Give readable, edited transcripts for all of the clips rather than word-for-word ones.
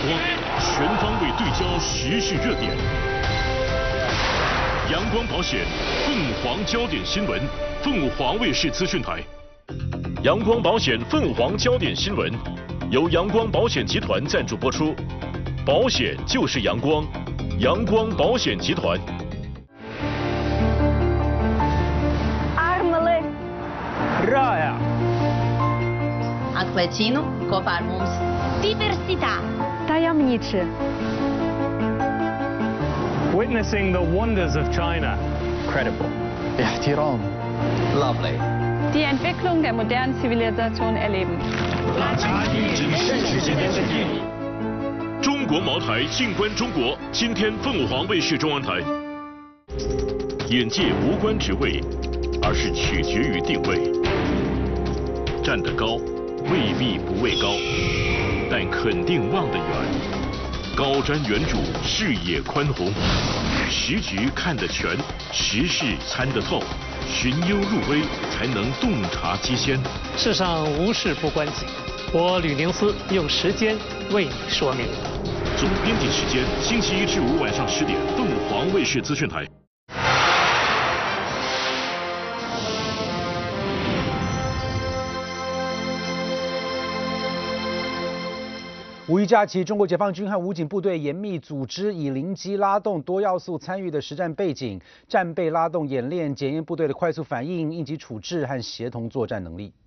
光，全方位对焦时事热点。阳光保险，凤凰焦点新闻，凤凰卫视资讯台。阳光保险凤凰焦点新闻，由阳光保险集团赞助播出。保险就是阳光，阳光保险集团。 Armele. Rāja. Atklēcinu kopā ar mums. Diversitā. Tajemniczy. Witnessing the wonders of China. Credible. احترام. Lovely. Die Entwicklung der modernen Zivilisation erleben. 中国茅台静观中国，今天凤凰卫视中央台。眼界无关职位，而是取决于定位。站得高，未必不畏高，但肯定望得远。高瞻远瞩，视野宽宏，时局看得全，时事参得透，寻幽入微，才能洞察机先。 世上无事不关己，我吕宁思用时间为你说明。 总编辑时间：星期一至五晚上10点，凤凰卫视资讯台。 五一假期，中国解放军和武警部队严密组织以零机拉动多要素参与的实战背景，战备拉动演练，检验部队的快速反应、应急处置和协同作战能力。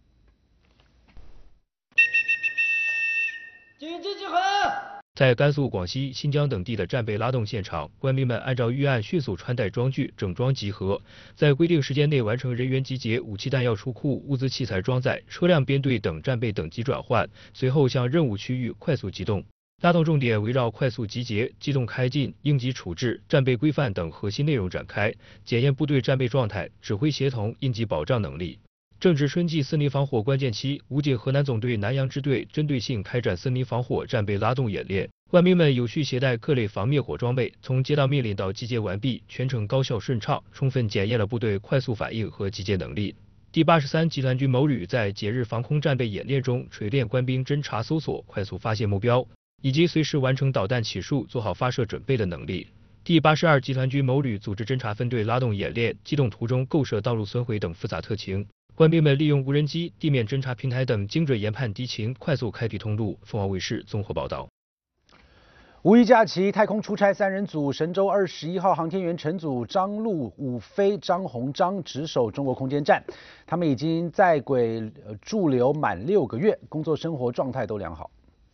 紧急集合！ 在甘肃、广西、新疆等地的战备拉动现场，官兵们按照预案迅速穿戴装具，整装集合，在规定时间内完成人员集结、武器弹药出库、物资器材装载、车辆编队等战备等级转换，随后向任务区域快速机动。拉动重点围绕快速集结、机动开进、应急处置、战备规范等核心内容展开，检验部队战备状态、指挥协同、应急保障能力。正值春季森林防火关键期，武警河南总队南阳支队针对性开展森林防火战备拉动演练，官兵们有序携带各类防灭火装备，从接到命令到集结完毕，全程高效顺畅，充分检验了部队快速反应和集结能力。第83集团军某旅在节日防空战备演练中锤炼官兵侦察搜索、快速发现目标，以及随时完成导弹起数、做好发射准备的能力。第82集团军某旅组织侦察分队拉动演练，机动途中构设道路损毁等复杂特情。官兵们利用无人机、地面侦察平台等精准研判敌情，快速开辟通路。凤凰卫视综合报道。 五一假期，太空出差3人组神舟21号航天员乘组张陆、武飞、张鸿章值守中国空间站，他们已经在轨驻留满6个月，工作生活状态都良好。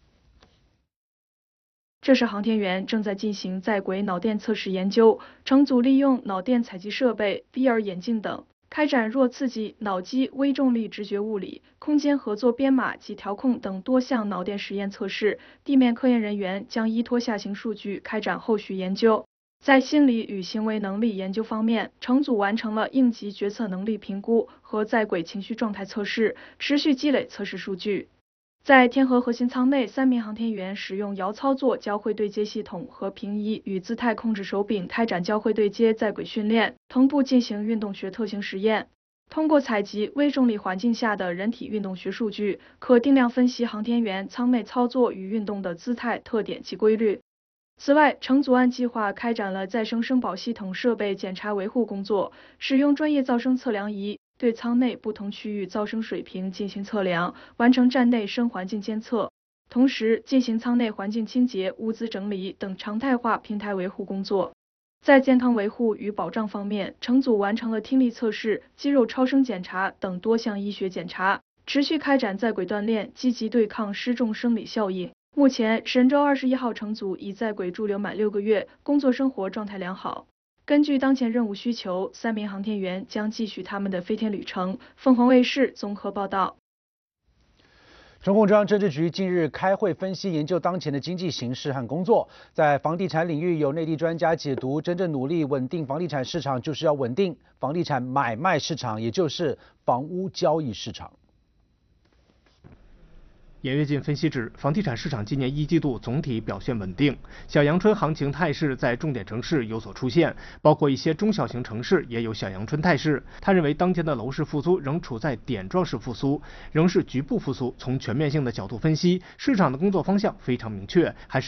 这是航天员正在进行在轨脑电测试研究，乘组利用脑电采集设备、VR 眼镜等，开展弱刺激、脑机、微重力直觉物理、空间合作编码及调控等多项脑电实验测试。地面科研人员将依托下行数据开展后续研究。在心理与行为能力研究方面，乘组完成了应急决策能力评估和在轨情绪状态测试，持续积累测试数据。在天河核心舱内，3名航天员使用遥操作交会对接系统和平移与姿态控制手柄开展交会对接在轨训练，同步进行运动学特性实验。通过采集微重力环境下的人体运动学数据，可定量分析航天员舱内操作与运动的姿态特点及规律。此外，乘组按计划开展了再生声保系统设备检查维护工作，使用专业噪声测量仪对舱内不同区域噪声水平进行测量，完成站内声环境监测，同时进行舱内环境清洁、物资整理等常态化平台维护工作。在健康维护与保障方面，乘组完成了听力测试、肌肉超声检查等多项医学检查，持续开展在轨锻炼，积极对抗失重生理效应。目前，神舟21号乘组已在轨驻留满6个月，工作生活状态良好。根据当前任务需求，3名航天员将继续他们的飞天旅程。凤凰卫视综合报道。 中共中央政治局近日开会分析研究当前的经济形势和工作。在房地产领域，有内地专家解读，真正努力稳定房地产市场，就是要稳定房地产买卖市场，也就是房屋交易市场。 严跃进分析指，房地产市场今年1季度总体表现稳定，小阳春行情态势在重点城市有所出现，包括一些中小型城市也有小阳春态势。他认为，当前的楼市复苏仍处在点状式复苏，仍是局部复苏。从全面性的角度分析，市场的工作方向非常明确，还是